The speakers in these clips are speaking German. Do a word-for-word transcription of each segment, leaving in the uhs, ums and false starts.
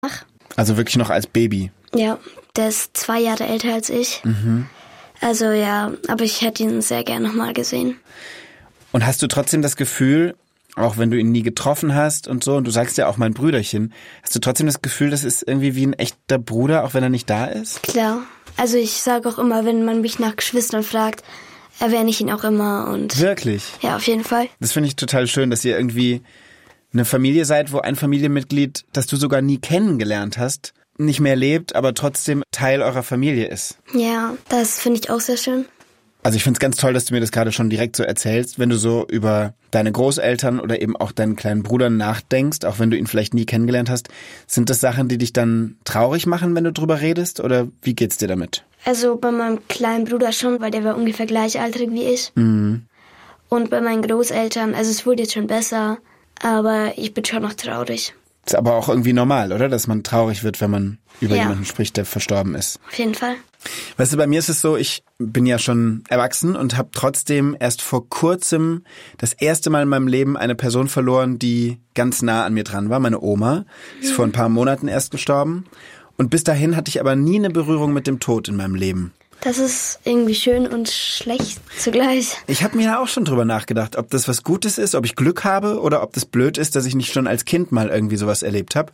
Also wirklich noch als Baby? Ja, der ist zwei Jahre älter als ich. Mhm. Also ja, aber ich hätte ihn sehr gern nochmal gesehen. Und hast du trotzdem das Gefühl, auch wenn du ihn nie getroffen hast und so, und du sagst ja auch mein Brüderchen, hast du trotzdem das Gefühl, das ist irgendwie wie ein echter Bruder, auch wenn er nicht da ist? Klar. Also ich sage auch immer, wenn man mich nach Geschwistern fragt, erwähne ich ihn auch immer. Und wirklich? Ja, auf jeden Fall. Das finde ich total schön, dass ihr irgendwie eine Familie seid, wo ein Familienmitglied, das du sogar nie kennengelernt hast, nicht mehr lebt, aber trotzdem Teil eurer Familie ist. Ja, das finde ich auch sehr schön. Also ich finde es ganz toll, dass du mir das gerade schon direkt so erzählst, wenn du so über deine Großeltern oder eben auch deinen kleinen Bruder nachdenkst, auch wenn du ihn vielleicht nie kennengelernt hast. Sind das Sachen, die dich dann traurig machen, wenn du drüber redest, oder wie geht's dir damit? Also bei meinem kleinen Bruder schon, weil der war ungefähr gleichaltrig wie ich. Mhm. Und bei meinen Großeltern, also es wurde jetzt schon besser, aber ich bin schon noch traurig. Ist aber auch irgendwie normal, oder? Dass man traurig wird, wenn man über ja. jemanden spricht, der verstorben ist. Auf jeden Fall. Weißt du, bei mir ist es so, ich bin ja schon erwachsen und habe trotzdem erst vor kurzem das erste Mal in meinem Leben eine Person verloren, die ganz nah an mir dran war. Meine Oma ist mhm. vor ein paar Monaten erst gestorben. Und bis dahin hatte ich aber nie eine Berührung mit dem Tod in meinem Leben. Das ist irgendwie schön und schlecht zugleich. Ich habe mir auch schon drüber nachgedacht, ob das was Gutes ist, ob ich Glück habe oder ob das blöd ist, dass ich nicht schon als Kind mal irgendwie sowas erlebt habe.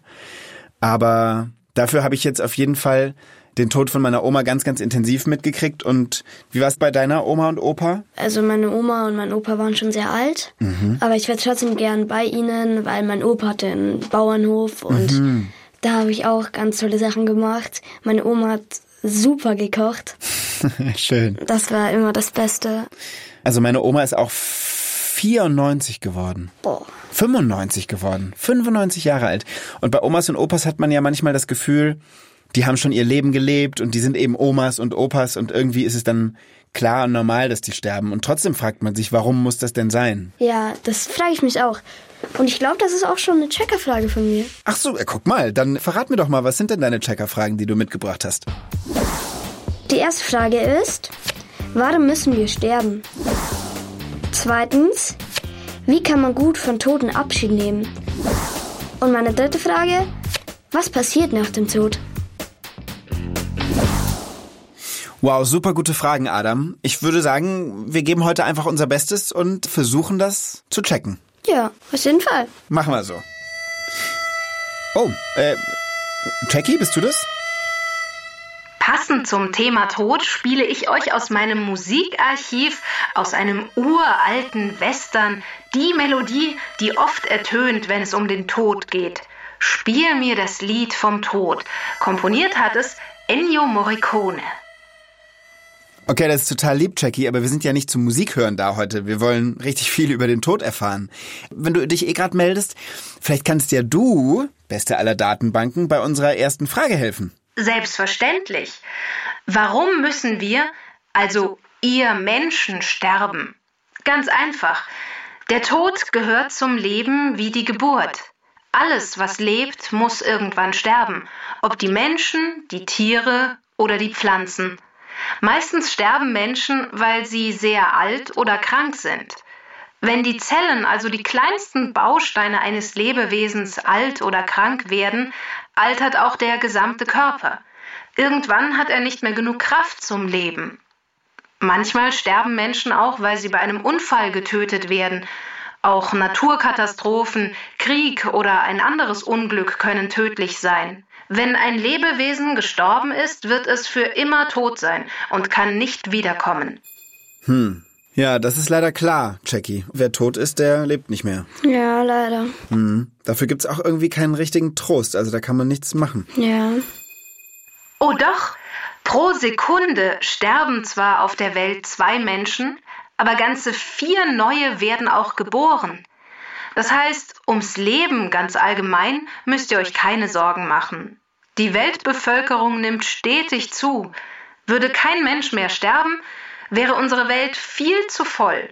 Aber dafür habe ich jetzt auf jeden Fall den Tod von meiner Oma ganz, ganz intensiv mitgekriegt. Und wie war es bei deiner Oma und Opa? Also meine Oma und mein Opa waren schon sehr alt. Mhm. Aber ich war trotzdem gern bei ihnen, weil mein Opa hatte einen Bauernhof. Und mhm. da habe ich auch ganz tolle Sachen gemacht. Meine Oma hat super gekocht. Schön. Das war immer das Beste. Also meine Oma ist auch vierundneunzig geworden. Boah. fünfundneunzig geworden. fünfundneunzig Jahre alt. Und bei Omas und Opas hat man ja manchmal das Gefühl, die haben schon ihr Leben gelebt und die sind eben Omas und Opas und irgendwie ist es dann klar und normal, dass die sterben. Und trotzdem fragt man sich, warum muss das denn sein? Ja, das frage ich mich auch. Und ich glaube, das ist auch schon eine Checkerfrage von mir. Ach so, guck mal, dann verrat mir doch mal, was sind denn deine Checkerfragen, die du mitgebracht hast? Die erste Frage ist, warum müssen wir sterben? Zweitens, wie kann man gut von Toten Abschied nehmen? Und meine dritte Frage, was passiert nach dem Tod? Wow, super gute Fragen, Adam. Ich würde sagen, wir geben heute einfach unser Bestes und versuchen das zu checken. Ja, auf jeden Fall. Machen wir so. Oh, äh, Jackie, bist du das? Passend zum Thema Tod spiele ich euch aus meinem Musikarchiv, aus einem uralten Western, die Melodie, die oft ertönt, wenn es um den Tod geht. Spiel mir das Lied vom Tod. Komponiert hat es Ennio Morricone. Okay, das ist total lieb, Jackie, aber wir sind ja nicht zum Musik hören da heute. Wir wollen richtig viel über den Tod erfahren. Wenn du dich eh gerade meldest, vielleicht kannst ja du, beste aller Datenbanken, bei unserer ersten Frage helfen. Selbstverständlich. Warum müssen wir, also ihr Menschen, sterben? Ganz einfach. Der Tod gehört zum Leben wie die Geburt. Alles, was lebt, muss irgendwann sterben. Ob die Menschen, die Tiere oder die Pflanzen. Meistens sterben Menschen, weil sie sehr alt oder krank sind. Wenn die Zellen, also die kleinsten Bausteine eines Lebewesens, alt oder krank werden, altert auch der gesamte Körper. Irgendwann hat er nicht mehr genug Kraft zum Leben. Manchmal sterben Menschen auch, weil sie bei einem Unfall getötet werden. Auch Naturkatastrophen, Krieg oder ein anderes Unglück können tödlich sein. Wenn ein Lebewesen gestorben ist, wird es für immer tot sein und kann nicht wiederkommen. Hm. Ja, das ist leider klar, Jackie. Wer tot ist, der lebt nicht mehr. Ja, leider. Hm. Dafür gibt's auch irgendwie keinen richtigen Trost, also da kann man nichts machen. Ja. Oh doch, pro Sekunde sterben zwar auf der Welt zwei Menschen, aber ganze vier neue werden auch geboren. Das heißt, ums Leben ganz allgemein müsst ihr euch keine Sorgen machen. Die Weltbevölkerung nimmt stetig zu. Würde kein Mensch mehr sterben, wäre unsere Welt viel zu voll.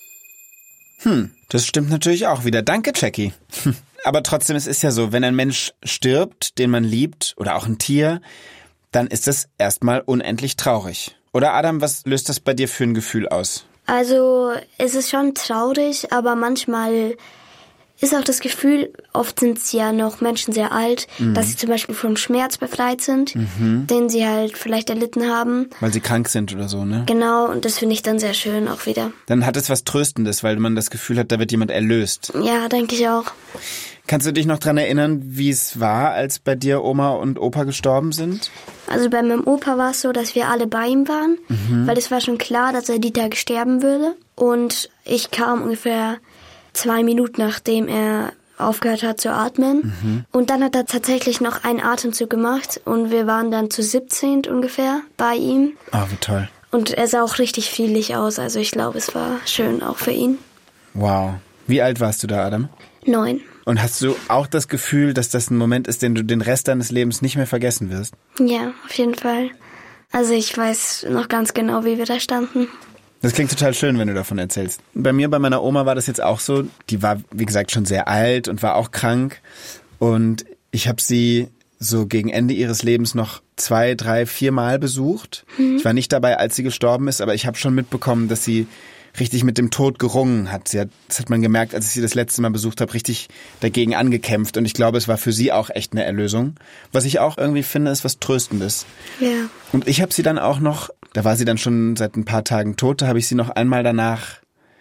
Hm, das stimmt natürlich auch wieder. Danke, Jackie. Aber trotzdem, es ist ja so, wenn ein Mensch stirbt, den man liebt, oder auch ein Tier, dann ist das erstmal unendlich traurig. Oder Adam, was löst das bei dir für ein Gefühl aus? Also, es ist schon traurig, aber manchmal ist auch das Gefühl, oft sind es ja noch Menschen sehr alt, mhm. dass sie zum Beispiel vom Schmerz befreit sind, mhm. den sie halt vielleicht erlitten haben. Weil sie krank sind oder so, ne? Genau, und das finde ich dann sehr schön auch wieder. Dann hat es was Tröstendes, weil man das Gefühl hat, da wird jemand erlöst. Ja, denke ich auch. Kannst du dich noch dran erinnern, wie es war, als bei dir Oma und Opa gestorben sind? Also bei meinem Opa war es so, dass wir alle bei ihm waren, mhm. weil es war schon klar, dass er die Tage sterben würde. Und ich kam ungefähr zwei Minuten, nachdem er aufgehört hat zu atmen. Mhm. Und dann hat er tatsächlich noch einen Atemzug gemacht und wir waren dann zu siebzehn ungefähr bei ihm. Ah, oh, wie toll. Und er sah auch richtig friedlich aus, also ich glaube, es war schön auch für ihn. Wow. Wie alt warst du da, Adam? Neun. Und hast du auch das Gefühl, dass das ein Moment ist, den du den Rest deines Lebens nicht mehr vergessen wirst? Ja, auf jeden Fall. Also ich weiß noch ganz genau, wie wir da standen. Das klingt total schön, wenn du davon erzählst. Bei mir, bei meiner Oma war das jetzt auch so. Die war, wie gesagt, schon sehr alt und war auch krank. Und ich habe sie so gegen Ende ihres Lebens noch zwei, drei, vier Mal besucht. Mhm. Ich war nicht dabei, als sie gestorben ist, aber ich habe schon mitbekommen, dass sie richtig mit dem Tod gerungen hat. Sie hat, das hat man gemerkt, als ich sie das letzte Mal besucht habe, richtig dagegen angekämpft. Und ich glaube, es war für sie auch echt eine Erlösung. Was ich auch irgendwie finde, ist was Tröstendes. Ja. Und ich habe sie dann auch noch, da war sie dann schon seit ein paar Tagen tot, da habe ich sie noch einmal danach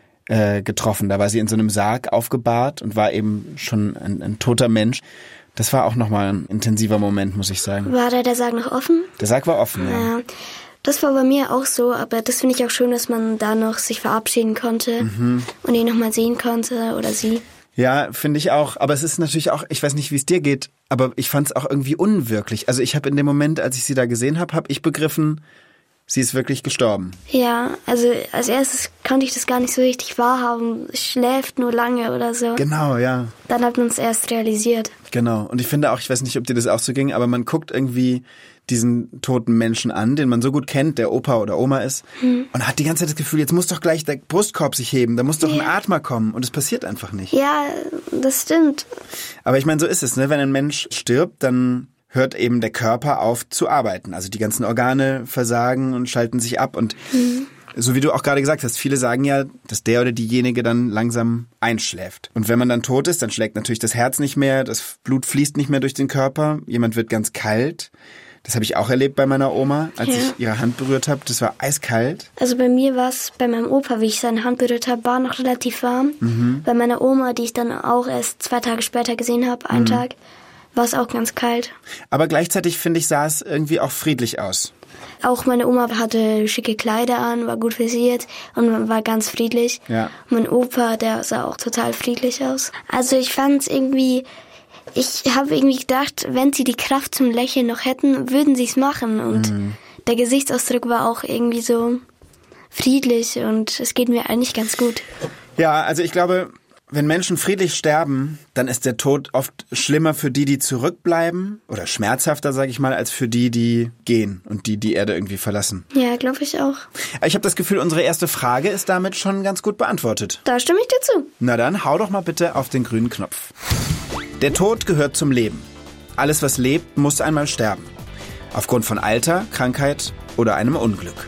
äh, getroffen. Da war sie in so einem Sarg aufgebahrt und war eben schon ein, ein toter Mensch. Das war auch nochmal ein intensiver Moment, muss ich sagen. War da der Sarg noch offen? Der Sarg war offen, ja. ja. Das war bei mir auch so, aber das finde ich auch schön, dass man da noch sich verabschieden konnte mhm. und ihn nochmal sehen konnte oder sie. Ja, finde ich auch. Aber es ist natürlich auch, ich weiß nicht, wie es dir geht, aber ich fand es auch irgendwie unwirklich. Also ich habe in dem Moment, als ich sie da gesehen habe, habe ich begriffen, sie ist wirklich gestorben. Ja, also als erstes konnte ich das gar nicht so richtig wahrhaben. Schläft nur lange oder so. Genau, ja. Dann hat man es erst realisiert. Genau. Und ich finde auch, ich weiß nicht, ob dir das auch so ging, aber man guckt irgendwie diesen toten Menschen an, den man so gut kennt, der Opa oder Oma ist, hm. und hat die ganze Zeit das Gefühl, jetzt muss doch gleich der Brustkorb sich heben, da muss doch ja. ein Atmer kommen und es passiert einfach nicht. Ja, das stimmt. Aber ich meine, so ist es, ne? Wenn ein Mensch stirbt, dann hört eben der Körper auf zu arbeiten. Also die ganzen Organe versagen und schalten sich ab und hm. so wie du auch gerade gesagt hast, viele sagen ja, dass der oder diejenige dann langsam einschläft. Und wenn man dann tot ist, dann schlägt natürlich das Herz nicht mehr, das Blut fließt nicht mehr durch den Körper, jemand wird ganz kalt. Das habe ich auch erlebt bei meiner Oma, als ja. ich ihre Hand berührt habe. Das war eiskalt. Also bei mir war es, bei meinem Opa, wie ich seine Hand berührt habe, war noch relativ warm. Mhm. Bei meiner Oma, die ich dann auch erst zwei Tage später gesehen habe, einen mhm. Tag, war es auch ganz kalt. Aber gleichzeitig, finde ich, sah es irgendwie auch friedlich aus. Auch meine Oma hatte schicke Kleider an, war gut frisiert und war ganz friedlich. Ja. Mein Opa, der sah auch total friedlich aus. Also ich fand es irgendwie... Ich habe irgendwie gedacht, wenn sie die Kraft zum Lächeln noch hätten, würden sie es machen. Und mhm. der Gesichtsausdruck war auch irgendwie so friedlich und es geht mir eigentlich ganz gut. Ja, also ich glaube, wenn Menschen friedlich sterben, dann ist der Tod oft schlimmer für die, die zurückbleiben oder schmerzhafter, sage ich mal, als für die, die gehen und die die Erde irgendwie verlassen. Ja, glaube ich auch. Ich habe das Gefühl, unsere erste Frage ist damit schon ganz gut beantwortet. Da stimme ich dir zu. Na dann, hau doch mal bitte auf den grünen Knopf. Der Tod gehört zum Leben. Alles, was lebt, muss einmal sterben. Aufgrund von Alter, Krankheit oder einem Unglück.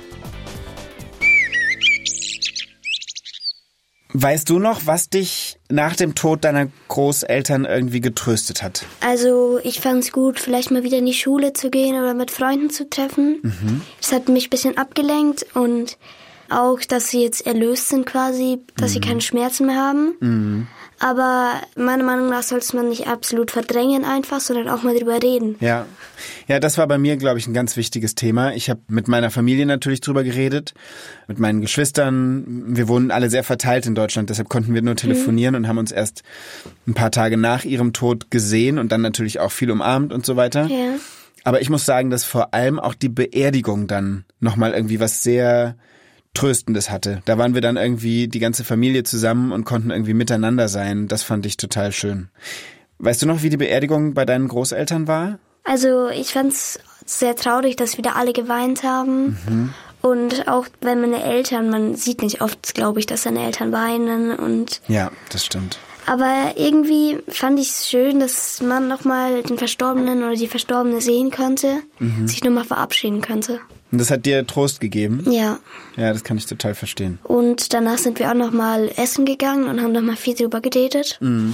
Weißt du noch, was dich nach dem Tod deiner Großeltern irgendwie getröstet hat? Also ich fand es gut, vielleicht mal wieder in die Schule zu gehen oder mit Freunden zu treffen. Mhm. Das hat mich ein bisschen abgelenkt und auch, dass sie jetzt erlöst sind quasi, dass mhm. sie keine Schmerzen mehr haben. Mhm. Aber meiner Meinung nach sollte man nicht absolut verdrängen einfach, sondern auch mal drüber reden. Ja, ja, das war bei mir, glaube ich, ein ganz wichtiges Thema. Ich habe mit meiner Familie natürlich drüber geredet, mit meinen Geschwistern. Wir wohnen alle sehr verteilt in Deutschland, deshalb konnten wir nur telefonieren mhm. und haben uns erst ein paar Tage nach ihrem Tod gesehen und dann natürlich auch viel umarmt und so weiter. Ja. Aber ich muss sagen, dass vor allem auch die Beerdigung dann nochmal irgendwie was sehr Tröstendes hatte. Da waren wir dann irgendwie die ganze Familie zusammen und konnten irgendwie miteinander sein. Das fand ich total schön. Weißt du noch, wie die Beerdigung bei deinen Großeltern war? Also ich fand's sehr traurig, dass wieder alle geweint haben. Mhm. Und auch wenn meine Eltern, man sieht nicht oft, glaube ich, dass seine Eltern weinen. Und ja, das stimmt. Aber irgendwie fand ich es schön, dass man nochmal den Verstorbenen oder die Verstorbene sehen konnte, mhm. sich nochmal verabschieden könnte. Und das hat dir Trost gegeben? Ja. Ja, das kann ich total verstehen. Und danach sind wir auch nochmal essen gegangen und haben nochmal viel drüber geredet. Mhm.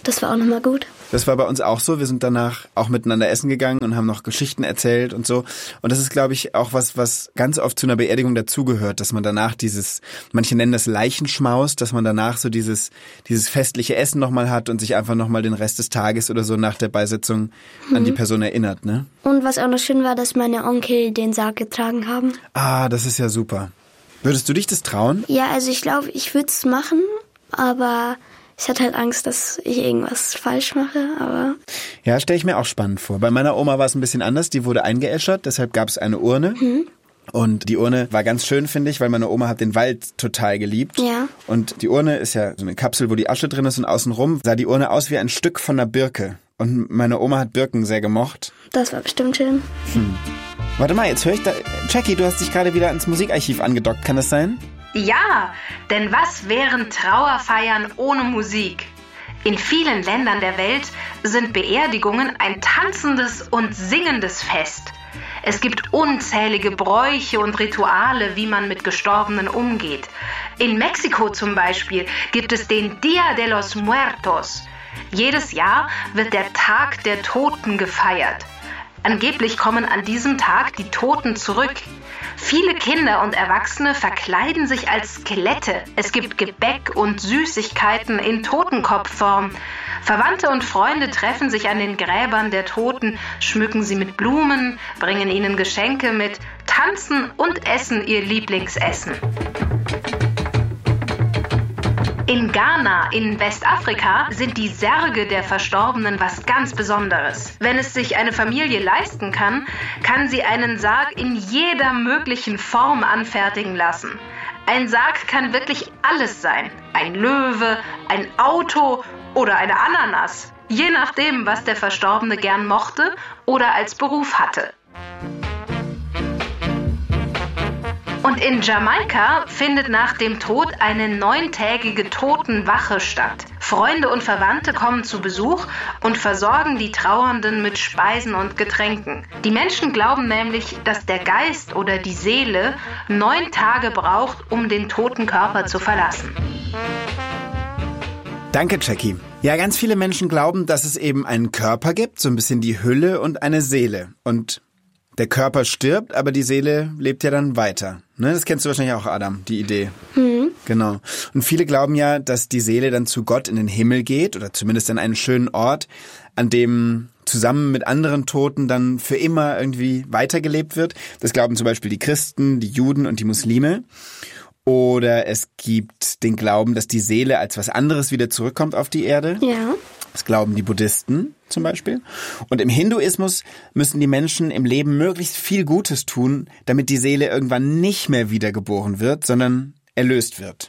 Das war auch nochmal gut. Das war bei uns auch so. Wir sind danach auch miteinander essen gegangen und haben noch Geschichten erzählt und so. Und das ist, glaube ich, auch was, was ganz oft zu einer Beerdigung dazugehört, dass man danach dieses, manche nennen das Leichenschmaus, dass man danach so dieses, dieses festliche Essen nochmal hat und sich einfach nochmal den Rest des Tages oder so nach der Beisetzung mhm. an die Person erinnert, ne? Und was auch noch schön war, dass meine Onkel den Sarg getragen haben. Ah, das ist ja super. Würdest du dich das trauen? Ja, also ich glaube, ich würde es machen, aber ich hatte halt Angst, dass ich irgendwas falsch mache, aber... Ja, stelle ich mir auch spannend vor. Bei meiner Oma war es ein bisschen anders. Die wurde eingeäschert, deshalb gab es eine Urne. Mhm. Und die Urne war ganz schön, finde ich, weil meine Oma hat den Wald total geliebt. Ja. Und die Urne ist ja so eine Kapsel, wo die Asche drin ist und außenrum sah die Urne aus wie ein Stück von einer Birke. Und meine Oma hat Birken sehr gemocht. Das war bestimmt schön. Hm. Warte mal, jetzt höre ich da... Jackie, du hast dich gerade wieder ans Musikarchiv angedockt, kann das sein? Ja, denn was wären Trauerfeiern ohne Musik? In vielen Ländern der Welt sind Beerdigungen ein tanzendes und singendes Fest. Es gibt unzählige Bräuche und Rituale, wie man mit Gestorbenen umgeht. In Mexiko zum Beispiel gibt es den Día de los Muertos. Jedes Jahr wird der Tag der Toten gefeiert. Angeblich kommen an diesem Tag die Toten zurück. Viele Kinder und Erwachsene verkleiden sich als Skelette. Es gibt Gebäck und Süßigkeiten in Totenkopfform. Verwandte und Freunde treffen sich an den Gräbern der Toten, schmücken sie mit Blumen, bringen ihnen Geschenke mit, tanzen und essen ihr Lieblingsessen. In Ghana in Westafrika sind die Särge der Verstorbenen was ganz Besonderes. Wenn es sich eine Familie leisten kann, kann sie einen Sarg in jeder möglichen Form anfertigen lassen. Ein Sarg kann wirklich alles sein. Ein Löwe, ein Auto oder eine Ananas. Je nachdem, was der Verstorbene gern mochte oder als Beruf hatte. Und in Jamaika findet nach dem Tod eine neuntägige Totenwache statt. Freunde und Verwandte kommen zu Besuch und versorgen die Trauernden mit Speisen und Getränken. Die Menschen glauben nämlich, dass der Geist oder die Seele neun Tage braucht, um den toten Körper zu verlassen. Danke, Jackie. Ja, ganz viele Menschen glauben, dass es eben einen Körper gibt, so ein bisschen die Hülle und eine Seele. Und der Körper stirbt, aber die Seele lebt ja dann weiter. Ne, das kennst du wahrscheinlich auch, Adam, die Idee. Mhm. Genau. Und viele glauben ja, dass die Seele dann zu Gott in den Himmel geht oder zumindest an einen schönen Ort, an dem zusammen mit anderen Toten dann für immer irgendwie weitergelebt wird. Das glauben zum Beispiel die Christen, die Juden und die Muslime. Oder es gibt den Glauben, dass die Seele als was anderes wieder zurückkommt auf die Erde. Ja. Das glauben die Buddhisten zum Beispiel. Und im Hinduismus müssen die Menschen im Leben möglichst viel Gutes tun, damit die Seele irgendwann nicht mehr wiedergeboren wird, sondern erlöst wird.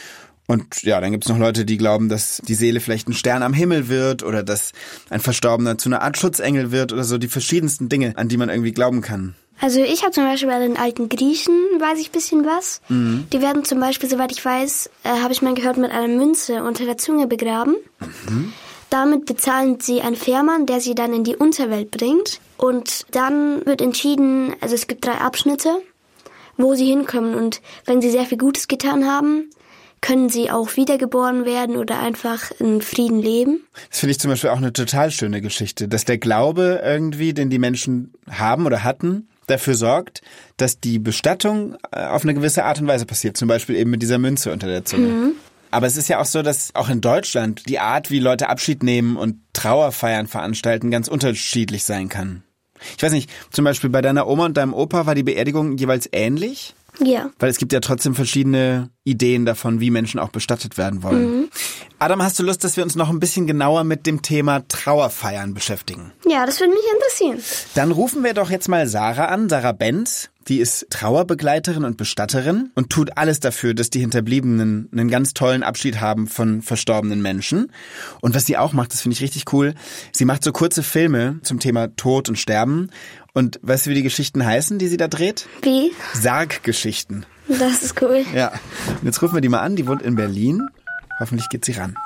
Und ja, dann gibt's noch Leute, die glauben, dass die Seele vielleicht ein Stern am Himmel wird oder dass ein Verstorbener zu einer Art Schutzengel wird oder so, die verschiedensten Dinge, an die man irgendwie glauben kann. Also ich habe zum Beispiel bei den alten Griechen, weiß ich ein bisschen was. Mhm. Die werden zum Beispiel, soweit ich weiß, äh, habe ich mal gehört, mit einer Münze unter der Zunge begraben. Mhm. Damit bezahlen sie einen Fährmann, der sie dann in die Unterwelt bringt. Und dann wird entschieden, also es gibt drei Abschnitte, wo sie hinkommen. Und wenn sie sehr viel Gutes getan haben, können sie auch wiedergeboren werden oder einfach in Frieden leben. Das finde ich zum Beispiel auch eine total schöne Geschichte, dass der Glaube irgendwie, den die Menschen haben oder hatten, dafür sorgt, dass die Bestattung auf eine gewisse Art und Weise passiert. Zum Beispiel eben mit dieser Münze unter der Zunge. Mhm. Aber es ist ja auch so, dass auch in Deutschland die Art, wie Leute Abschied nehmen und Trauerfeiern veranstalten, ganz unterschiedlich sein kann. Ich weiß nicht, zum Beispiel bei deiner Oma und deinem Opa war die Beerdigung jeweils ähnlich? Ja. Weil es gibt ja trotzdem verschiedene Ideen davon, wie Menschen auch bestattet werden wollen. Mhm. Adam, hast du Lust, dass wir uns noch ein bisschen genauer mit dem Thema Trauerfeiern beschäftigen? Ja, das würde mich interessieren. Dann rufen wir doch jetzt mal Sarah an, Sarah Benz. Die ist Trauerbegleiterin und Bestatterin und tut alles dafür, dass die Hinterbliebenen einen ganz tollen Abschied haben von verstorbenen Menschen. Und was sie auch macht, das finde ich richtig cool, sie macht so kurze Filme zum Thema Tod und Sterben. Und weißt du, wie die Geschichten heißen, die sie da dreht? Wie? Sarggeschichten. Das ist cool. Ja. Und jetzt rufen wir die mal an, die wohnt in Berlin. Hoffentlich geht sie ran.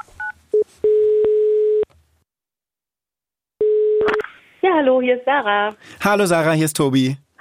Ja, hallo, hier ist Sarah. Hallo Sarah, hier ist Tobi.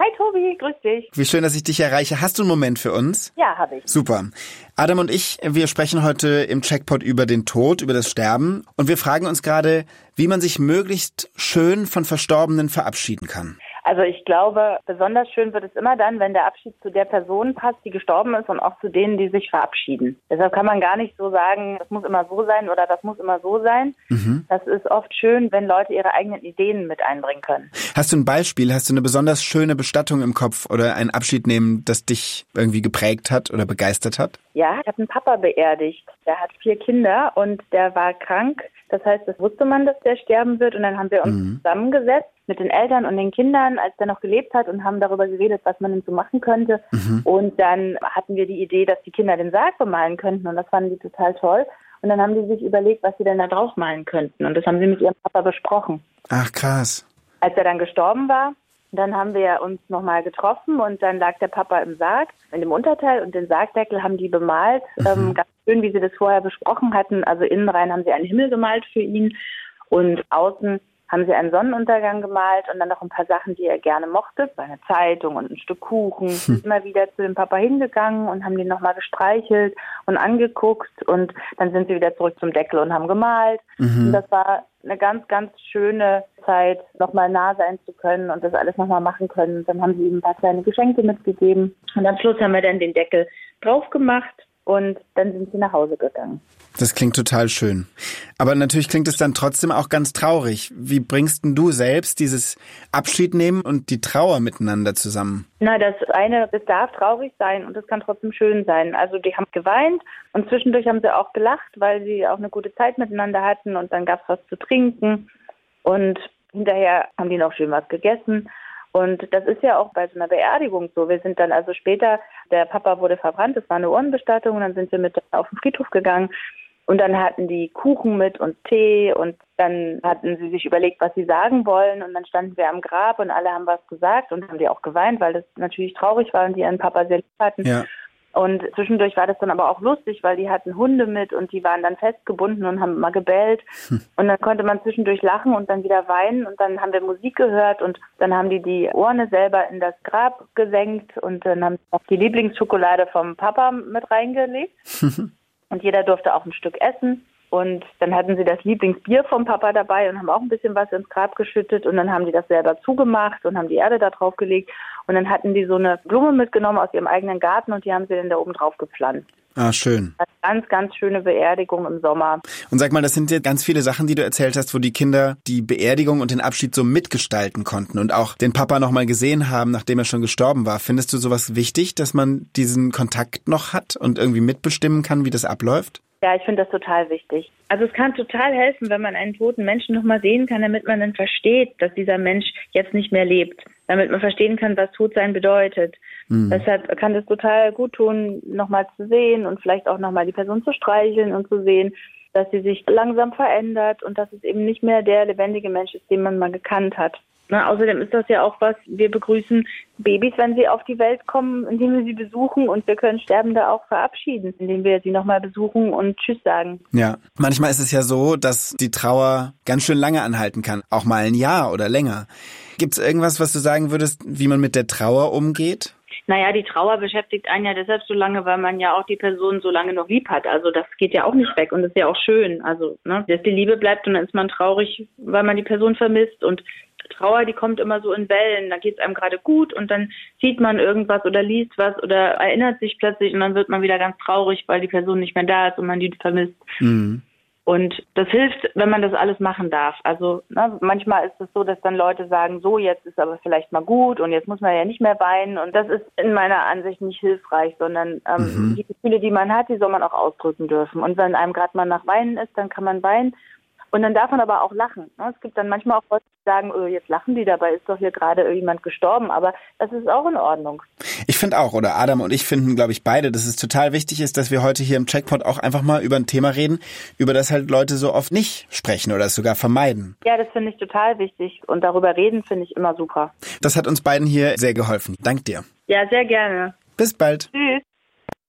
Hi Tobi, grüß dich. Wie schön, dass ich dich erreiche. Hast du einen Moment für uns? Ja, habe ich. Super. Adam und ich, wir sprechen heute im Checkpot über den Tod, über das Sterben. Und wir fragen uns gerade, wie man sich möglichst schön von Verstorbenen verabschieden kann. Also ich glaube, besonders schön wird es immer dann, wenn der Abschied zu der Person passt, die gestorben ist und auch zu denen, die sich verabschieden. Deshalb kann man gar nicht so sagen, das muss immer so sein oder das muss immer so sein. Mhm. Das ist oft schön, wenn Leute ihre eigenen Ideen mit einbringen können. Hast du ein Beispiel? Hast du eine besonders schöne Bestattung im Kopf oder ein Abschied nehmen, das dich irgendwie geprägt hat oder begeistert hat? Ja, ich habe einen Papa beerdigt. Der hat vier Kinder und der war krank. Das heißt, das wusste man, dass der sterben wird. Und dann haben wir uns mhm. zusammengesetzt mit den Eltern und den Kindern, als der noch gelebt hat, und haben darüber geredet, was man denn so machen könnte. Mhm. Und dann hatten wir die Idee, dass die Kinder den Sarg bemalen könnten. Und das fanden die total toll. Und dann haben die sich überlegt, was sie denn da drauf malen könnten. Und das haben sie mit ihrem Papa besprochen. Ach, krass. Als er dann gestorben war, dann haben wir uns nochmal getroffen und dann lag der Papa im Sarg, in dem Unterteil, und den Sargdeckel haben die bemalt. Mhm. Ähm, ganz schön, wie sie das vorher besprochen hatten. Also innen rein haben sie einen Himmel gemalt für ihn und außen haben sie einen Sonnenuntergang gemalt und dann noch ein paar Sachen, die er gerne mochte. Eine Zeitung und ein Stück Kuchen. Hm. Immer wieder zu dem Papa hingegangen und haben den nochmal gestreichelt und angeguckt. Und dann sind sie wieder zurück zum Deckel und haben gemalt. Mhm. Und das war eine ganz, ganz schöne Zeit, nochmal nah sein zu können und das alles nochmal machen können. Und dann haben sie ihm ein paar kleine Geschenke mitgegeben. Und am Schluss haben wir dann den Deckel drauf gemacht. Und dann sind sie nach Hause gegangen. Das klingt total schön. Aber natürlich klingt es dann trotzdem auch ganz traurig. Wie bringst denn du selbst dieses Abschied nehmen und die Trauer miteinander zusammen? Na, das eine, das darf traurig sein und es kann trotzdem schön sein. Also die haben geweint und zwischendurch haben sie auch gelacht, weil sie auch eine gute Zeit miteinander hatten und dann gab es was zu trinken und hinterher haben die noch schön was gegessen. Und das ist ja auch bei so einer Beerdigung so. Wir sind dann also später, der Papa wurde verbrannt, das war eine Urnenbestattung, und dann sind wir mit auf den Friedhof gegangen und dann hatten die Kuchen mit und Tee und dann hatten sie sich überlegt, was sie sagen wollen, und dann standen wir am Grab und alle haben was gesagt und haben die auch geweint, weil das natürlich traurig war und die ihren Papa sehr lieb hatten. Ja. Und zwischendurch war das dann aber auch lustig, weil die hatten Hunde mit und die waren dann festgebunden und haben immer gebellt. Hm. Und dann konnte man zwischendurch lachen und dann wieder weinen und dann haben wir Musik gehört und dann haben die die Urne selber in das Grab gesenkt und dann haben sie auch die Lieblingsschokolade vom Papa mit reingelegt. Und jeder durfte auch ein Stück essen. Und dann hatten sie das Lieblingsbier vom Papa dabei und haben auch ein bisschen was ins Grab geschüttet und dann haben die das selber zugemacht und haben die Erde da drauf gelegt und dann hatten die so eine Blume mitgenommen aus ihrem eigenen Garten und die haben sie dann da oben drauf gepflanzt. Ah, schön. Eine ganz, ganz schöne Beerdigung im Sommer. Und sag mal, das sind jetzt ganz viele Sachen, die du erzählt hast, wo die Kinder die Beerdigung und den Abschied so mitgestalten konnten und auch den Papa nochmal gesehen haben, nachdem er schon gestorben war. Findest du sowas wichtig, dass man diesen Kontakt noch hat und irgendwie mitbestimmen kann, wie das abläuft? Ja, ich finde das total wichtig. Also es kann total helfen, wenn man einen toten Menschen nochmal sehen kann, damit man dann versteht, dass dieser Mensch jetzt nicht mehr lebt. Damit man verstehen kann, was Todsein bedeutet. Mhm. Deshalb kann es total gut tun, nochmal zu sehen und vielleicht auch nochmal die Person zu streicheln und zu sehen, dass sie sich langsam verändert und dass es eben nicht mehr der lebendige Mensch ist, den man mal gekannt hat. Na, außerdem ist das ja auch was, wir begrüßen Babys, wenn sie auf die Welt kommen, indem wir sie besuchen und wir können Sterbende auch verabschieden, indem wir sie nochmal besuchen und Tschüss sagen. Ja, manchmal ist es ja so, dass die Trauer ganz schön lange anhalten kann, auch mal ein Jahr oder länger. Gibt es irgendwas, was du sagen würdest, wie man mit der Trauer umgeht? Naja, die Trauer beschäftigt einen ja deshalb so lange, weil man ja auch die Person so lange noch lieb hat. Also das geht ja auch nicht weg und das ist ja auch schön. Also, ne, dass die Liebe bleibt und dann ist man traurig, weil man die Person vermisst und Trauer, die kommt immer so in Wellen. Da geht es einem gerade gut und dann sieht man irgendwas oder liest was oder erinnert sich plötzlich und dann wird man wieder ganz traurig, weil die Person nicht mehr da ist und man die vermisst. Mhm. Und das hilft, wenn man das alles machen darf. Also ne, manchmal ist es so, dass dann Leute sagen, so jetzt ist aber vielleicht mal gut und jetzt muss man ja nicht mehr weinen. Und das ist in meiner Ansicht nicht hilfreich, sondern ähm, mhm. die Gefühle, die man hat, die soll man auch ausdrücken dürfen. Und wenn einem gerade mal nach Weinen ist, dann kann man weinen. Und dann darf man aber auch lachen. Es gibt dann manchmal auch Leute, die sagen, oh, jetzt lachen die, dabei ist doch hier gerade jemand gestorben. Aber das ist auch in Ordnung. Ich finde auch, oder Adam und ich finden, glaube ich, beide, dass es total wichtig ist, dass wir heute hier im Checkpot auch einfach mal über ein Thema reden, über das halt Leute so oft nicht sprechen oder es sogar vermeiden. Ja, das finde ich total wichtig. Und darüber reden finde ich immer super. Das hat uns beiden hier sehr geholfen. Dank dir. Ja, sehr gerne. Bis bald. Tschüss.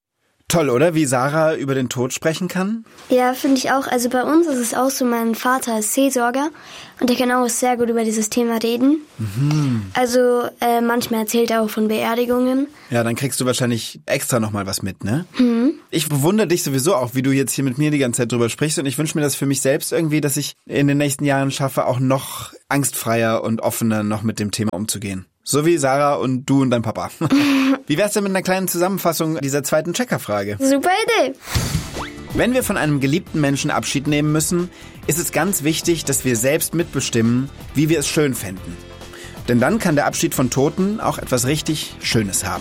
Toll, oder? Wie Sarah über den Tod sprechen kann? Ja, finde ich auch. Also bei uns ist es auch so, mein Vater ist Seelsorger und der kann auch sehr gut über dieses Thema reden. Mhm. Also äh, manchmal erzählt er auch von Beerdigungen. Ja, dann kriegst du wahrscheinlich extra nochmal was mit, ne? Mhm. Ich bewundere dich sowieso auch, wie du jetzt hier mit mir die ganze Zeit drüber sprichst und ich wünsche mir das für mich selbst irgendwie, dass ich in den nächsten Jahren schaffe, auch noch angstfreier und offener noch mit dem Thema umzugehen. So wie Sarah und du und dein Papa. Wie wär's denn mit einer kleinen Zusammenfassung dieser zweiten Checkerfrage? Super Idee. Wenn wir von einem geliebten Menschen Abschied nehmen müssen, ist es ganz wichtig, dass wir selbst mitbestimmen, wie wir es schön fänden. Denn dann kann der Abschied von Toten auch etwas richtig Schönes haben.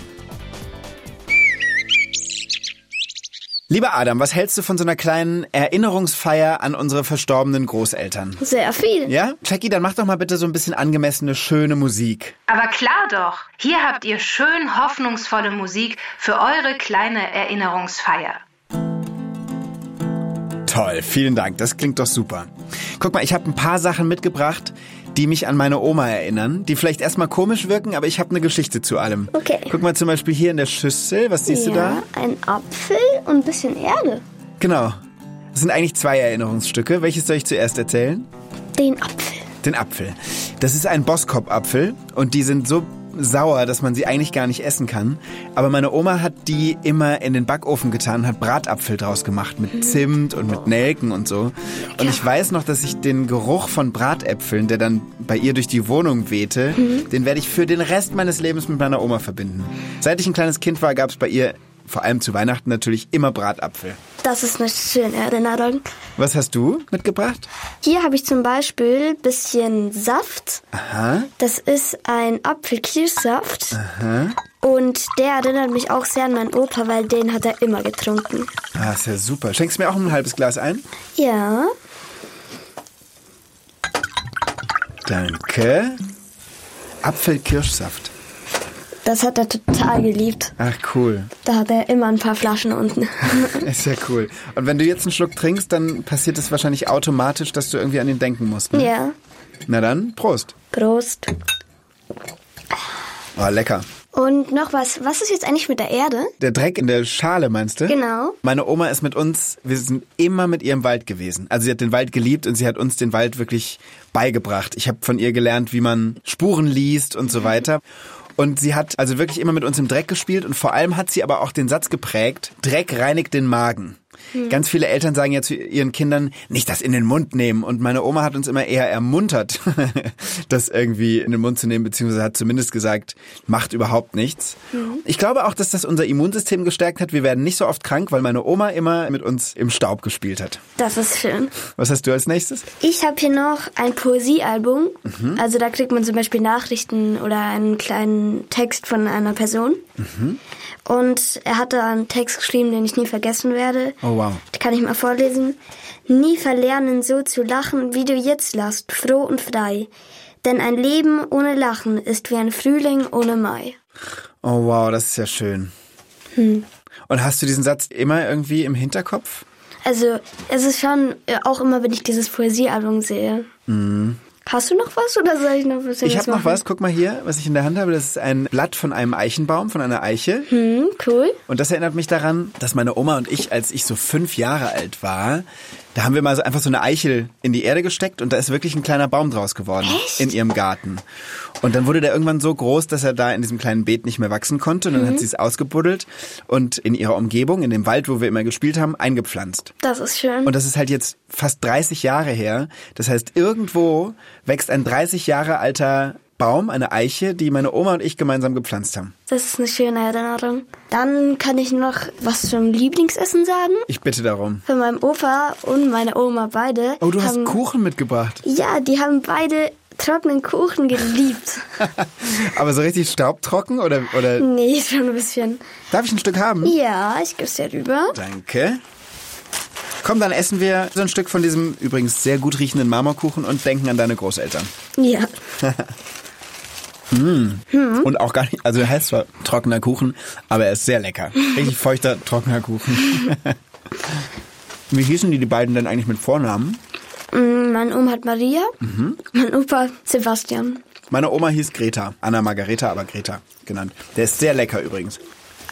Lieber Adam, was hältst du von so einer kleinen Erinnerungsfeier an unsere verstorbenen Großeltern? Sehr viel. Ja? Jackie, dann mach doch mal bitte so ein bisschen angemessene, schöne Musik. Aber klar doch, hier habt ihr schön hoffnungsvolle Musik für eure kleine Erinnerungsfeier. Toll, vielen Dank, das klingt doch super. Guck mal, ich habe ein paar Sachen mitgebracht, die mich an meine Oma erinnern, die vielleicht erstmal komisch wirken, aber ich habe eine Geschichte zu allem. Okay. Guck mal zum Beispiel hier in der Schüssel, was siehst ja, du da? Ein Apfel und ein bisschen Erde. Genau. Das sind eigentlich zwei Erinnerungsstücke. Welches soll ich zuerst erzählen? Den Apfel. Den Apfel. Das ist ein Boskop-Apfel und die sind so sauer, dass man sie eigentlich gar nicht essen kann. Aber meine Oma hat die immer in den Backofen getan und hat Bratapfel draus gemacht mit mhm. Zimt und mit Nelken und so. Und ich weiß noch, dass ich den Geruch von Bratäpfeln, der dann bei ihr durch die Wohnung wehte, mhm. den werde ich für den Rest meines Lebens mit meiner Oma verbinden. Seit ich ein kleines Kind war, gab es bei ihr, vor allem zu Weihnachten natürlich, immer Bratapfel. Das ist eine schöne Erinnerung. Was hast du mitgebracht? Hier habe ich zum Beispiel ein bisschen Saft. Aha. Das ist ein Apfelkirschsaft. Aha. Und der erinnert mich auch sehr an meinen Opa, weil den hat er immer getrunken. Ah, ist ja super. Schenkst du mir auch ein halbes Glas ein? Ja. Danke. Apfelkirschsaft. Das hat er total geliebt. Ach, cool. Da hat er immer ein paar Flaschen unten. Ist ja cool. Und wenn du jetzt einen Schluck trinkst, dann passiert es wahrscheinlich automatisch, dass du irgendwie an ihn denken musst, ne? Ja. Na dann, Prost. Prost. Oh, lecker. Und noch was. Was ist jetzt eigentlich mit der Erde? Der Dreck in der Schale, meinst du? Genau. Meine Oma ist mit uns, wir sind immer mit ihr im Wald gewesen. Also sie hat den Wald geliebt und sie hat uns den Wald wirklich beigebracht. Ich habe von ihr gelernt, wie man Spuren liest und so weiter. Und sie hat also wirklich immer mit uns im Dreck gespielt und vor allem hat sie aber auch den Satz geprägt, Dreck reinigt den Magen. Hm. Ganz viele Eltern sagen ja zu ihren Kindern, nicht das in den Mund nehmen. Und meine Oma hat uns immer eher ermuntert, das irgendwie in den Mund zu nehmen, beziehungsweise hat zumindest gesagt, macht überhaupt nichts. Hm. Ich glaube auch, dass das unser Immunsystem gestärkt hat. Wir werden nicht so oft krank, weil meine Oma immer mit uns im Staub gespielt hat. Das ist schön. Was hast du als nächstes? Ich habe hier noch ein Poesiealbum. Mhm. Also da kriegt man zum Beispiel Nachrichten oder einen kleinen Text von einer Person. Mhm. Und er hat da einen Text geschrieben, den ich nie vergessen werde. Oh wow. Den kann ich mal vorlesen. Nie verlernen so zu lachen, wie du jetzt lachst, froh und frei. Denn ein Leben ohne Lachen ist wie ein Frühling ohne Mai. Oh wow, das ist ja schön. Hm. Und hast du diesen Satz immer irgendwie im Hinterkopf? Also es ist schon auch immer, wenn ich dieses Poesiealbum sehe. Mhm. Hast du noch was oder soll ich noch was? Ich habe noch was. Guck mal hier, was ich in der Hand habe. Das ist ein Blatt von einem Eichenbaum, von einer Eiche. Hm, cool. Und das erinnert mich daran, dass meine Oma und ich, als ich so fünf Jahre alt war, da haben wir mal so einfach so eine Eichel in die Erde gesteckt und da ist wirklich ein kleiner Baum draus geworden. Echt? In ihrem Garten. Und dann wurde der irgendwann so groß, dass er da in diesem kleinen Beet nicht mehr wachsen konnte. Und dann mhm. hat sie es ausgebuddelt und in ihrer Umgebung, in dem Wald, wo wir immer gespielt haben, eingepflanzt. Das ist schön. Und das ist halt jetzt fast dreißig Jahre her. Das heißt, irgendwo wächst ein dreißig Jahre alter Baum, eine Eiche, die meine Oma und ich gemeinsam gepflanzt haben. Das ist eine schöne Erinnerung. Dann kann ich noch was zum Lieblingsessen sagen. Ich bitte darum. Von meinem Opa und meiner Oma beide. Oh, du haben, hast Kuchen mitgebracht. Ja, die haben beide trockenen Kuchen geliebt. Aber so richtig staubtrocken oder, oder? Nee, schon ein bisschen. Darf ich ein Stück haben? Ja, ich gebe es dir rüber. Danke. Komm, dann essen wir so ein Stück von diesem übrigens sehr gut riechenden Marmorkuchen und denken an deine Großeltern. Ja. mm. hm. Und auch gar nicht, also er heißt zwar trockener Kuchen, aber er ist sehr lecker. Richtig feuchter, trockener Kuchen. Wie hießen die, die beiden denn eigentlich mit Vornamen? Mein Oma hat Maria, mhm. mein Opa Sebastian. Meine Oma hieß Greta, Anna Margareta, aber Greta genannt. Der ist sehr lecker übrigens.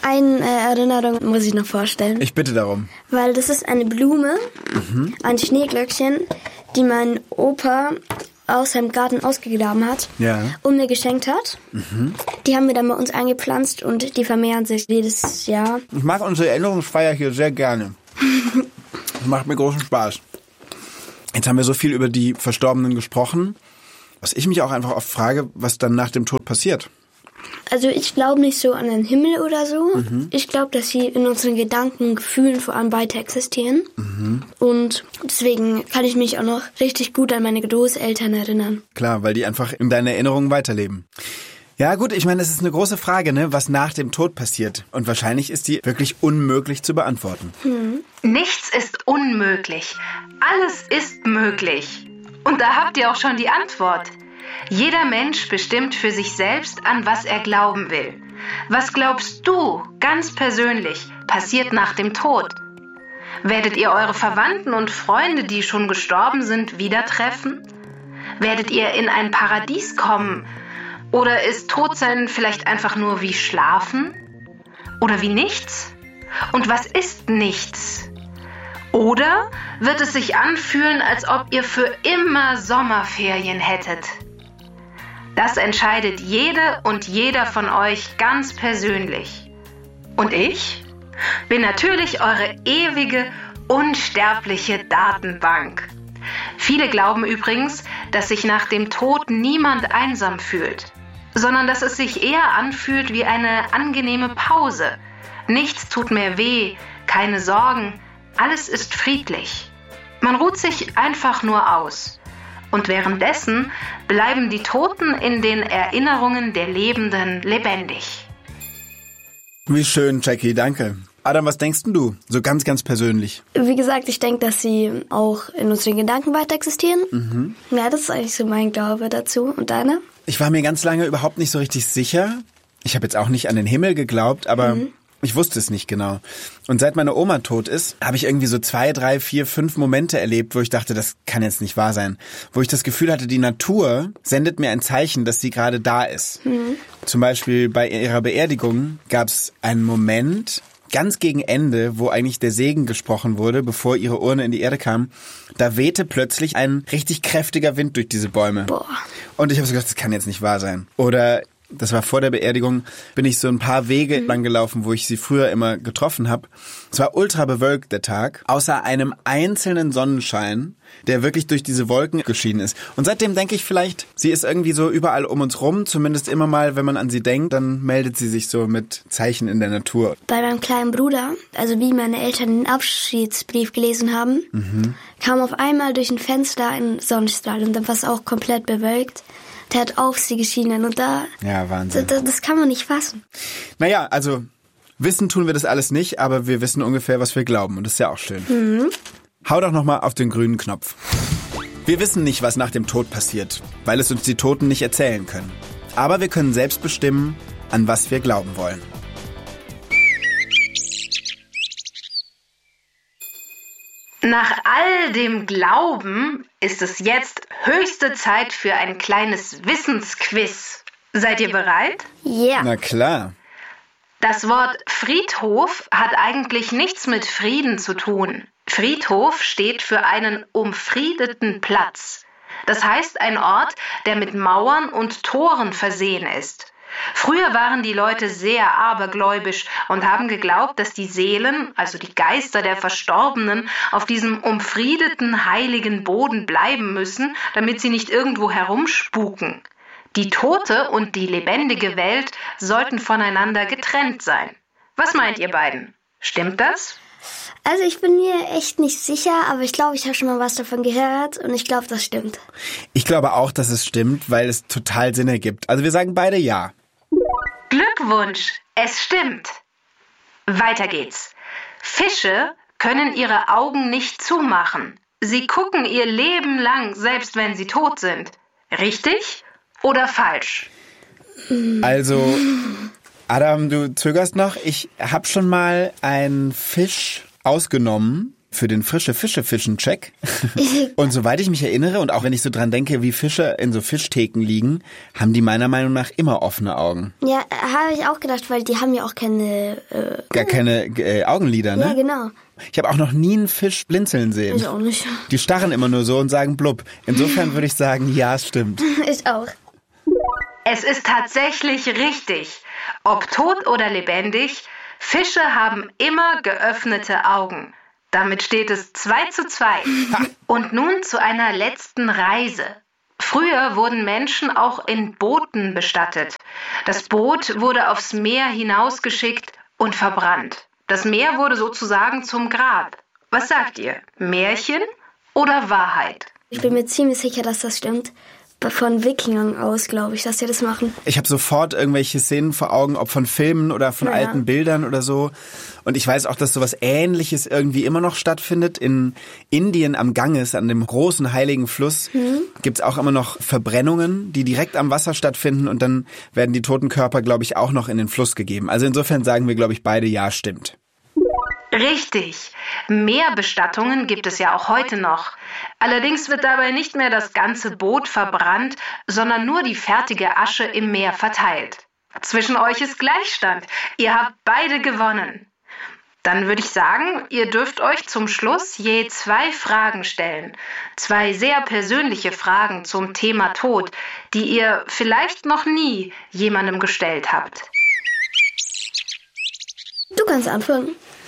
Eine äh, Erinnerung muss ich noch vorstellen. Ich bitte darum. Weil das ist eine Blume, mhm. ein Schneeglöckchen, die mein Opa aus seinem Garten ausgegraben hat ja. und mir geschenkt hat. Mhm. Die haben wir dann bei uns eingepflanzt und die vermehren sich jedes Jahr. Ich mag unsere Erinnerungsfeier hier sehr gerne. Das macht mir großen Spaß. Jetzt haben wir so viel über die Verstorbenen gesprochen, was ich mich auch einfach oft frage, was dann nach dem Tod passiert. Also ich glaube nicht so an den Himmel oder so. Mhm. Ich glaube, dass sie in unseren Gedanken und Gefühlen vor allem weiter existieren. Mhm. Und deswegen kann ich mich auch noch richtig gut an meine Großeltern erinnern. Klar, weil die einfach in deinen Erinnerungen weiterleben. Ja gut, ich meine, es ist eine große Frage, ne, was nach dem Tod passiert. Und wahrscheinlich ist die wirklich unmöglich zu beantworten. Mhm. Nichts ist unmöglich. Alles ist möglich. Und da habt ihr auch schon die Antwort. Jeder Mensch bestimmt für sich selbst, an was er glauben will. Was glaubst du, ganz persönlich, passiert nach dem Tod? Werdet ihr eure Verwandten und Freunde, die schon gestorben sind, wieder treffen? Werdet ihr in ein Paradies kommen? Oder ist Todsein vielleicht einfach nur wie Schlafen? Oder wie nichts? Und was ist nichts? Oder wird es sich anfühlen, als ob ihr für immer Sommerferien hättet? Das entscheidet jede und jeder von euch ganz persönlich. Und ich bin natürlich eure ewige, unsterbliche Datenbank. Viele glauben übrigens, dass sich nach dem Tod niemand einsam fühlt, sondern dass es sich eher anfühlt wie eine angenehme Pause. Nichts tut mehr weh, keine Sorgen, alles ist friedlich. Man ruht sich einfach nur aus. Und währenddessen bleiben die Toten in den Erinnerungen der Lebenden lebendig. Wie schön, Jackie, danke. Adam, was denkst denn du? So ganz, ganz persönlich. Wie gesagt, ich denke, dass sie auch in unseren Gedanken weiter existieren. Mhm. Ja, das ist eigentlich so mein Glaube dazu. Und deine? Ich war mir ganz lange überhaupt nicht so richtig sicher. Ich habe jetzt auch nicht an den Himmel geglaubt, aber mhm. ich wusste es nicht genau. Und seit meine Oma tot ist, habe ich irgendwie so zwei, drei, vier, fünf Momente erlebt, wo ich dachte, das kann jetzt nicht wahr sein. Wo ich das Gefühl hatte, die Natur sendet mir ein Zeichen, dass sie gerade da ist. Mhm. Zum Beispiel bei ihrer Beerdigung gab es einen Moment, ganz gegen Ende, wo eigentlich der Segen gesprochen wurde, bevor ihre Urne in die Erde kam. Da wehte plötzlich ein richtig kräftiger Wind durch diese Bäume. Boah. Und ich habe so gedacht, das kann jetzt nicht wahr sein. Oder das war vor der Beerdigung, bin ich so ein paar Wege mhm. lang gelaufen, wo ich sie früher immer getroffen habe. Es war ultra bewölkt, der Tag, außer einem einzelnen Sonnenschein, der wirklich durch diese Wolken geschienen ist. Und seitdem denke ich vielleicht, sie ist irgendwie so überall um uns rum, zumindest immer mal, wenn man an sie denkt, dann meldet sie sich so mit Zeichen in der Natur. Bei meinem kleinen Bruder, also wie meine Eltern den Abschiedsbrief gelesen haben, mhm. kam auf einmal durch ein Fenster ein Sonnenstrahl und dann war es auch komplett bewölkt. Der hat auf sie geschienen und da... Ja, Wahnsinn. Das, das kann man nicht fassen. Naja, also wissen tun wir das alles nicht, aber wir wissen ungefähr, was wir glauben und das ist ja auch schön. Mhm. Hau doch nochmal auf den grünen Knopf. Wir wissen nicht, was nach dem Tod passiert, weil es uns die Toten nicht erzählen können. Aber wir können selbst bestimmen, an was wir glauben wollen. Nach all dem Glauben ist es jetzt höchste Zeit für ein kleines Wissensquiz. Seid ihr bereit? Ja. Na klar. Das Wort Friedhof hat eigentlich nichts mit Frieden zu tun. Friedhof steht für einen umfriedeten Platz. Das heißt ein Ort, der mit Mauern und Toren versehen ist. Früher waren die Leute sehr abergläubisch und haben geglaubt, dass die Seelen, also die Geister der Verstorbenen, auf diesem umfriedeten, heiligen Boden bleiben müssen, damit sie nicht irgendwo herumspuken. Die tote und die lebendige Welt sollten voneinander getrennt sein. Was meint ihr beiden? Stimmt das? Also ich bin mir echt nicht sicher, aber ich glaube, ich habe schon mal was davon gehört und ich glaube, das stimmt. Ich glaube auch, dass es stimmt, weil es total Sinn ergibt. Also wir sagen beide ja. Glückwunsch, es stimmt. Weiter geht's. Fische können ihre Augen nicht zumachen. Sie gucken ihr Leben lang, selbst wenn sie tot sind. Richtig oder falsch? Also, Adam, du zögerst noch. Ich habe schon mal einen Fisch ausgenommen, für den Frische-Fische-Fischen-Check. Und soweit ich mich erinnere und auch wenn ich so dran denke, wie Fische in so Fischtheken liegen, haben die meiner Meinung nach immer offene Augen. Ja, habe ich auch gedacht, weil die haben ja auch keine... Äh, Gar keine äh, Augenlider, ne? Ja, genau. Ich habe auch noch nie einen Fisch blinzeln sehen. Ich auch nicht. Die starren immer nur so und sagen blub. Insofern würde ich sagen, ja, es stimmt. Ich auch. Es ist tatsächlich richtig. Ob tot oder lebendig, Fische haben immer geöffnete Augen. Damit steht es zwei zu zwei. Und nun zu einer letzten Reise. Früher wurden Menschen auch in Booten bestattet. Das Boot wurde aufs Meer hinausgeschickt und verbrannt. Das Meer wurde sozusagen zum Grab. Was sagt ihr? Märchen oder Wahrheit? Ich bin mir ziemlich sicher, dass das stimmt. Von Wikingern aus, glaube ich, dass sie das machen. Ich habe sofort irgendwelche Szenen vor Augen, ob von Filmen oder von ja. alten Bildern oder so. Und ich weiß auch, dass sowas Ähnliches irgendwie immer noch stattfindet. In Indien am Ganges, an dem großen heiligen Fluss, mhm. gibt's auch immer noch Verbrennungen, die direkt am Wasser stattfinden. Und dann werden die toten Körper, glaube ich, auch noch in den Fluss gegeben. Also insofern sagen wir, glaube ich, beide ja, stimmt. Richtig. Meerbestattungen gibt es ja auch heute noch. Allerdings wird dabei nicht mehr das ganze Boot verbrannt, sondern nur die fertige Asche im Meer verteilt. Zwischen euch ist Gleichstand. Ihr habt beide gewonnen. Dann würde ich sagen, ihr dürft euch zum Schluss je zwei Fragen stellen. Zwei sehr persönliche Fragen zum Thema Tod, die ihr vielleicht noch nie jemandem gestellt habt. Du kannst anfangen.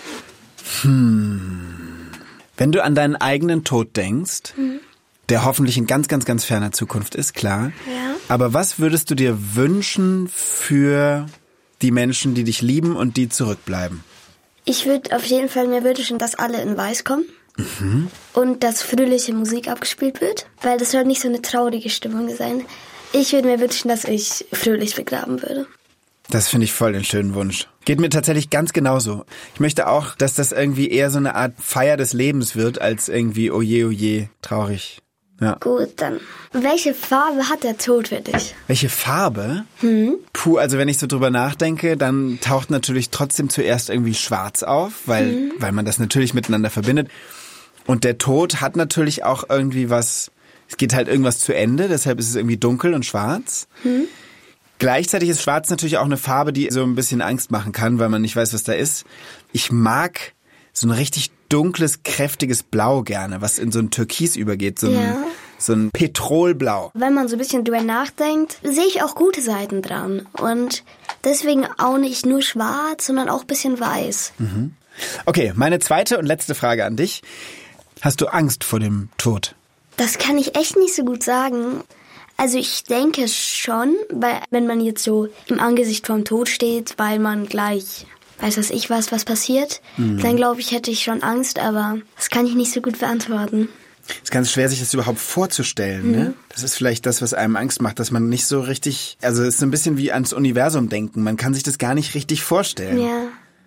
Hm. Wenn du an deinen eigenen Tod denkst, hm. der hoffentlich in ganz, ganz, ganz ferner Zukunft ist, klar. Ja. Aber was würdest du dir wünschen für die Menschen, die dich lieben und die zurückbleiben? Ich würde auf jeden Fall mir wünschen, dass alle in Weiß kommen. Mhm. Und dass fröhliche Musik abgespielt wird, weil das soll nicht so eine traurige Stimmung sein. Ich würde mir wünschen, dass ich fröhlich begraben würde. Das finde ich voll den schönen Wunsch. Geht mir tatsächlich ganz genauso. Ich möchte auch, dass das irgendwie eher so eine Art Feier des Lebens wird, als irgendwie oje, oje, traurig. Ja. Gut, dann. Welche Farbe hat der Tod für dich? Welche Farbe? Hm? Puh, also wenn ich so drüber nachdenke, dann taucht natürlich trotzdem zuerst irgendwie schwarz auf, weil, hm. weil man das natürlich miteinander verbindet. Und der Tod hat natürlich auch irgendwie was, es geht halt irgendwas zu Ende, deshalb ist es irgendwie dunkel und schwarz. Hm? Gleichzeitig ist schwarz natürlich auch eine Farbe, die so ein bisschen Angst machen kann, weil man nicht weiß, was da ist. Ich mag so ein richtig dunkles, kräftiges Blau gerne, was in so ein Türkis übergeht, so ein, ja. so ein Petrolblau. Wenn man so ein bisschen drüber nachdenkt, sehe ich auch gute Seiten dran. Und deswegen auch nicht nur schwarz, sondern auch ein bisschen weiß. Mhm. Okay, meine zweite und letzte Frage an dich. Hast du Angst vor dem Tod? Das kann ich echt nicht so gut sagen. Also ich denke schon, weil wenn man jetzt so im Angesicht vom Tod steht, weil man gleich weiß was ich was, was passiert, mhm. dann glaube ich, hätte ich schon Angst, aber das kann ich nicht so gut beantworten. Es ist ganz schwer, sich das überhaupt vorzustellen, mhm. ne? Das ist vielleicht das, was einem Angst macht, dass man nicht so richtig, also es ist ein bisschen wie ans Universum denken, man kann sich das gar nicht richtig vorstellen. Ja,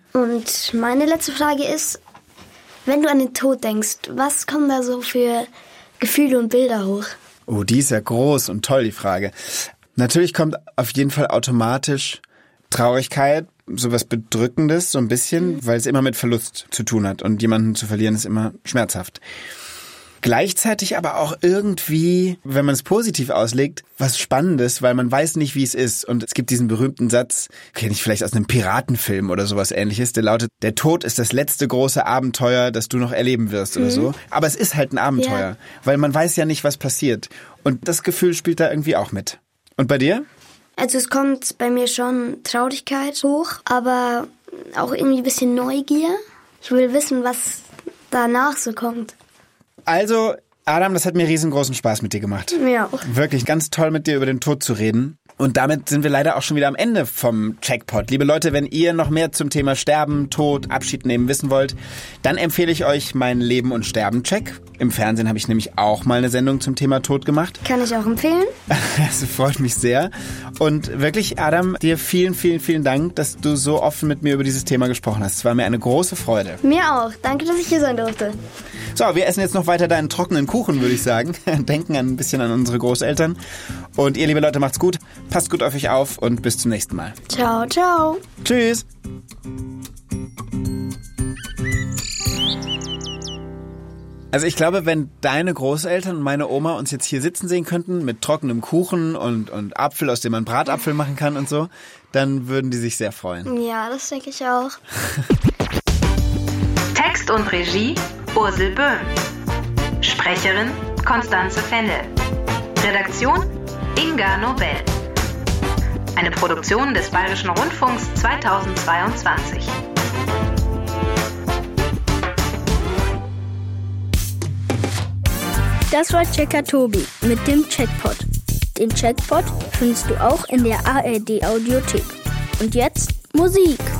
und meine letzte Frage ist, wenn du an den Tod denkst, was kommen da so für Gefühle und Bilder hoch? Oh, die ist ja groß und toll, die Frage. Natürlich kommt auf jeden Fall automatisch Traurigkeit, sowas Bedrückendes, so ein bisschen, mhm. weil es immer mit Verlust zu tun hat. Und jemanden zu verlieren ist immer schmerzhaft. Gleichzeitig aber auch irgendwie, wenn man es positiv auslegt, was Spannendes, weil man weiß nicht, wie es ist. Und es gibt diesen berühmten Satz, kenne ich vielleicht aus einem Piratenfilm oder sowas Ähnliches, der lautet, der Tod ist das letzte große Abenteuer, das du noch erleben wirst mhm. oder so. Aber es ist halt ein Abenteuer, ja. weil man weiß ja nicht, was passiert. Und das Gefühl spielt da irgendwie auch mit. Und bei dir? Also es kommt bei mir schon Traurigkeit hoch, aber auch irgendwie ein bisschen Neugier. Ich will wissen, was danach so kommt. Also, Adam, das hat mir riesengroßen Spaß mit dir gemacht. Mir auch. Wirklich ganz toll, mit dir über den Tod zu reden. Und damit sind wir leider auch schon wieder am Ende vom Checkpot. Liebe Leute, wenn ihr noch mehr zum Thema Sterben, Tod, Abschied nehmen wissen wollt, dann empfehle ich euch meinen Leben- und Sterben-Check. Im Fernsehen habe ich nämlich auch mal eine Sendung zum Thema Tod gemacht. Kann ich auch empfehlen. Das freut mich sehr. Und wirklich, Adam, dir vielen, vielen, vielen Dank, dass du so offen mit mir über dieses Thema gesprochen hast. Es war mir eine große Freude. Mir auch. Danke, dass ich hier sein durfte. So, wir essen jetzt noch weiter deinen trockenen Kuchen, würde ich sagen. Denken ein bisschen an unsere Großeltern. Und ihr, liebe Leute, macht's gut. Passt gut auf euch auf und bis zum nächsten Mal. Ciao, ciao. Tschüss. Also ich glaube, wenn deine Großeltern und meine Oma uns jetzt hier sitzen sehen könnten mit trockenem Kuchen und, und Apfel, aus dem man Bratapfel machen kann und so, dann würden die sich sehr freuen. Ja, das denke ich auch. Text und Regie Ursel Böhm. Sprecherin Konstanze Fennel. Redaktion Inga Nobel. Eine Produktion des Bayerischen Rundfunks zweitausendzweiundzwanzig. Das war Checker Tobi mit dem Chatpod. Den Chatpod findest du auch in der A R D Audiothek. Und jetzt Musik.